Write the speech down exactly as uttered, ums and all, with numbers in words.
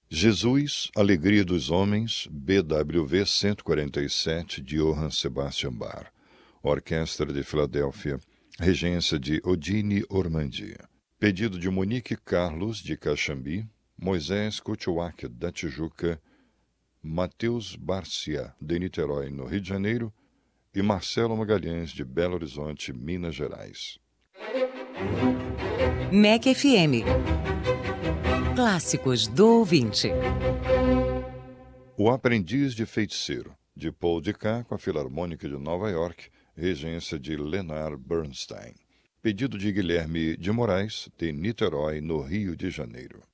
Jesus, Alegria dos Homens, B W V cento e quarenta e sete, de Johann Sebastian Bach. Orquestra de Filadélfia, regência de Odine Ormandy. Pedido de Monique Carlos, de Caxambi, Moisés Kuchwak, da Tijuca, Matheus Barcia, de Niterói, no Rio de Janeiro, e Marcelo Magalhães, de Belo Horizonte, Minas Gerais. M E C F M. Clássicos do ouvinte. O Aprendiz de Feiticeiro, de Paul de Cá, com a Filarmônica de Nova York, regência de Leonard Bernstein. Pedido de Guilherme de Moraes, de Niterói, no Rio de Janeiro.